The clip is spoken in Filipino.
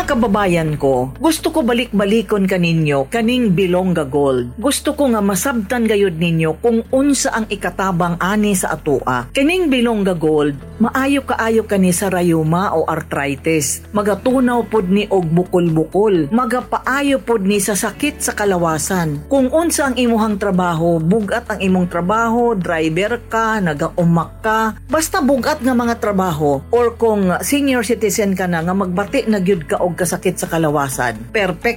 kababayan ko, gusto ko balik-balikon kaninyo kaning Bilongga Gold. Gusto ko nga masabtan gayud ninyo kung unsa ang ikatabang ani sa atua. Kining Bilongga Gold, maayo kaayo kani sa rayuma o arthritis. Magatunaw pod ni og bukol-bukol. Magapaayo pod ni sa sakit sa kalawasan. Kung unsa ang imuhang trabaho, bugat ang imong trabaho, driver ka, nagaumak ka, basta bugat nga mga trabaho, or kung senior citizen ka na nga magbati na gyud ka og kasakit sa kalawasan, perfect